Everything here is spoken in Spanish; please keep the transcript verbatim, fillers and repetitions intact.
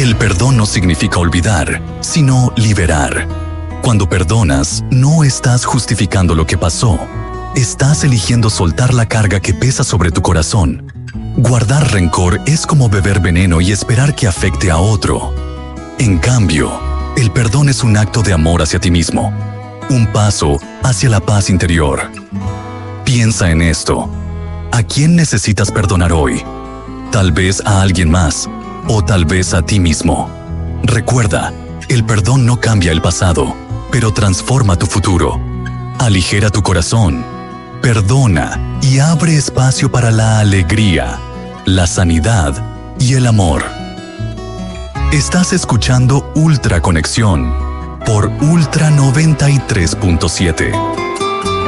El perdón no significa olvidar, sino liberar. Cuando perdonas, no estás justificando lo que pasó. Estás eligiendo soltar la carga que pesa sobre tu corazón. Guardar rencor es como beber veneno y esperar que afecte a otro. En cambio, el perdón es un acto de amor hacia ti mismo, un paso hacia la paz interior. Piensa en esto. ¿A quién necesitas perdonar hoy? Tal vez a alguien más, o tal vez a ti mismo. Recuerda, el perdón no cambia el pasado, pero transforma tu futuro. Aligera tu corazón, perdona y abre espacio para la alegría, la sanidad y el amor. Estás escuchando Ultra Conexión por Ultra noventa y tres punto siete.